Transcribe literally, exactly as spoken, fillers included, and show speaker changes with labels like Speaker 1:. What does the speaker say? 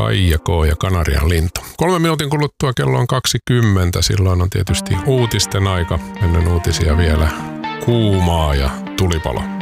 Speaker 1: Kaija K. ja Kanarian lintu. Kolme minuutin kuluttua kello on kaksikymmentä. Silloin on tietysti uutisten aika. Ennen uutisia vielä kuumaa ja tulipalo.